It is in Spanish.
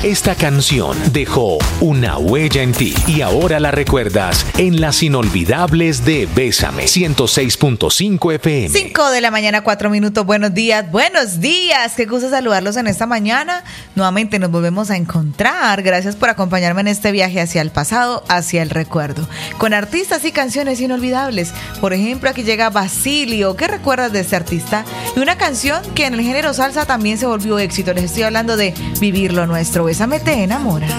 Esta canción dejó una huella en ti y ahora la recuerdas en las inolvidables de Bésame 106.5 FM. 5 de la mañana, 4 minutos. Buenos días, buenos días. Qué gusto saludarlos en esta mañana. Nuevamente nos volvemos a encontrar. Gracias por acompañarme en este viaje hacia el pasado, hacia el recuerdo, con artistas y canciones inolvidables. Por ejemplo, aquí llega Basilio. ¿Qué recuerdas de este artista? Y una canción que en el género salsa también se volvió éxito. Les estoy hablando de Vivir lo Nuestro. Bésame te enamora.